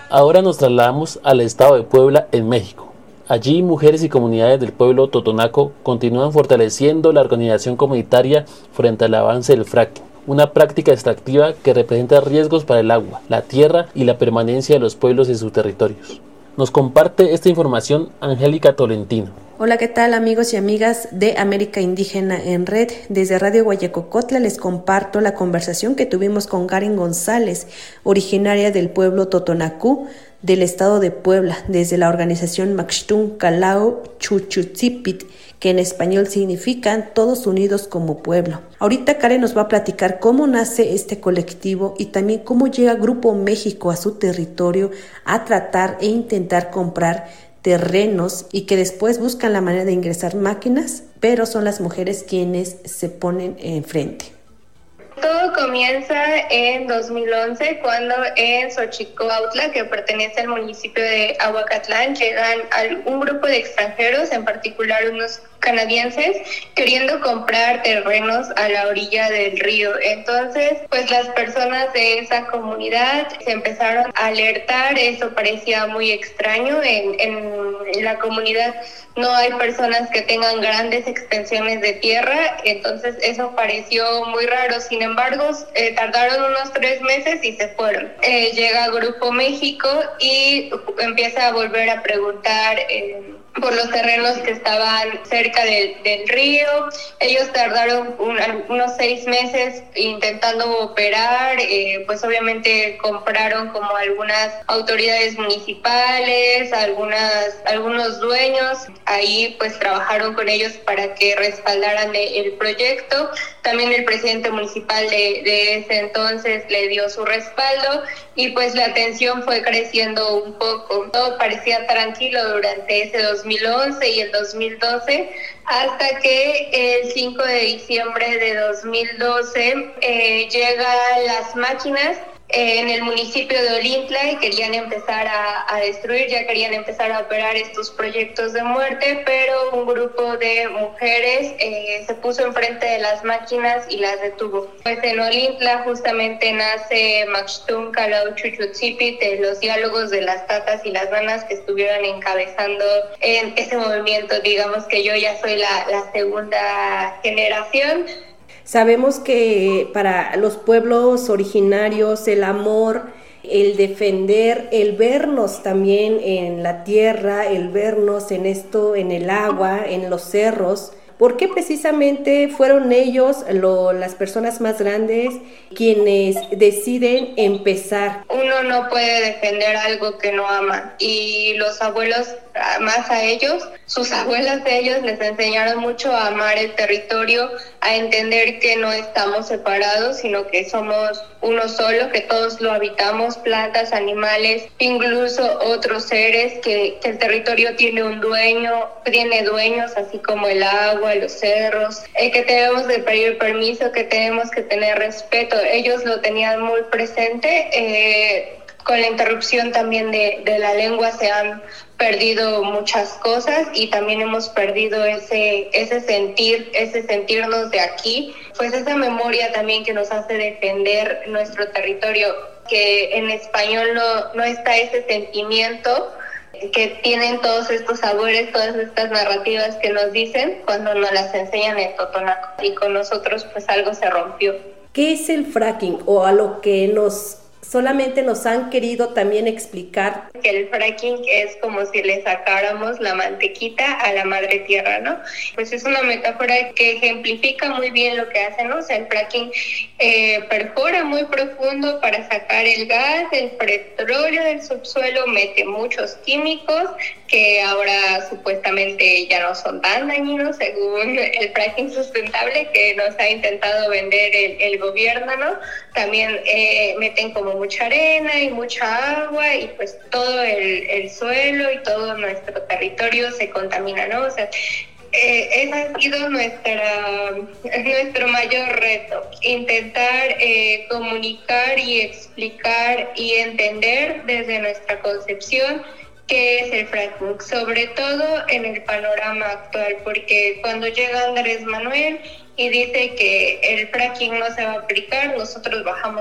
Ahora nos trasladamos al estado de Puebla, en México. Allí, mujeres y comunidades del pueblo totonaco continúan fortaleciendo la organización comunitaria frente al avance del fracking, una práctica extractiva que representa riesgos para el agua, la tierra y la permanencia de los pueblos en sus territorios. Nos comparte esta información Angélica Tolentino. Hola, ¿qué tal amigos y amigas de América Indígena en Red? Desde Radio Guayacocotla les comparto la conversación que tuvimos con Karen González, originaria del pueblo Totonacú del estado de Puebla, desde la organización Maxtún Calao Chuchutzipit, que en español significan Todos Unidos como Pueblo. Ahorita Karen nos va a platicar cómo nace este colectivo y también cómo llega Grupo México a su territorio a tratar e intentar comprar terrenos y que después buscan la manera de ingresar máquinas, pero son las mujeres quienes se ponen enfrente. Todo comienza en 2011 cuando en Xochicoautla, que pertenece al municipio de Ahuacatlán, llegan un grupo de extranjeros, en particular unos canadienses, queriendo comprar terrenos a la orilla del río. Entonces, pues las personas de esa comunidad se empezaron a alertar. Eso parecía muy extraño. En la comunidad no hay personas que tengan grandes extensiones de tierra, entonces eso pareció muy raro. Sin embargo, tardaron unos 3 meses y se fueron. Llega Grupo México y empieza a volver a preguntar por los terrenos que estaban cerca del río. Ellos tardaron unos 6 meses intentando operar, pues obviamente compraron como algunas autoridades municipales, algunos dueños, ahí pues trabajaron con ellos para que respaldaran el proyecto. También el presidente municipal de ese entonces le dio su respaldo y pues la tensión fue creciendo un poco. Todo parecía tranquilo durante ese 2011 y el 2012, hasta que el 5 de diciembre de 2012 llegan las máquinas en el municipio de Olintla y querían empezar a destruir, ya querían empezar a operar estos proyectos de muerte, pero un grupo de mujeres se puso enfrente de las máquinas y las detuvo. Pues en Olintla justamente nace Maxtún Calao Chuchutzipit, de los diálogos de las tatas y las nanas que estuvieron encabezando en ese movimiento. Digamos que yo ya soy la segunda generación. Sabemos que para los pueblos originarios el amor, el defender, el vernos también en la tierra, el vernos en esto, en el agua, en los cerros, ¿por qué precisamente fueron ellos, las personas más grandes, quienes deciden empezar? Uno no puede defender algo que no ama, y los abuelos, más a ellos, sus abuelas de ellos les enseñaron mucho a amar el territorio, a entender que no estamos separados, sino que somos uno solo, que todos lo habitamos, plantas, animales, incluso otros seres, que el territorio tiene tiene dueños, así como el agua, los cerros, que debemos de pedir permiso, que tenemos que tener respeto. Ellos lo tenían muy presente. Con la interrupción también de la lengua se han perdido muchas cosas y también hemos perdido ese sentirnos de aquí, pues esa memoria también que nos hace defender nuestro territorio, que en español no está ese sentimiento que tienen todos estos sabores, todas estas narrativas que nos dicen cuando nos las enseñan en totonaco, y con nosotros pues algo se rompió. ¿Qué es el fracking, o a lo que solamente nos han querido también explicar? Que el fracking es como si le sacáramos la mantequita a la madre tierra, ¿no? Pues es una metáfora que ejemplifica muy bien lo que hacen, ¿no? O sea, el fracking perfora muy profundo para sacar el gas, el petróleo del subsuelo, mete muchos químicos que ahora supuestamente ya no son tan dañinos según el fracking sustentable que nos ha intentado vender el gobierno, ¿no? También meten como mucha arena y mucha agua, y pues todo el suelo y todo nuestro territorio se contamina, ¿no? O sea, ese ha sido nuestro mayor reto, intentar comunicar y explicar y entender desde nuestra concepción qué es el fracking, sobre todo en el panorama actual, porque cuando llega Andrés Manuel y dice que el fracking no se va a aplicar, nosotros bajamos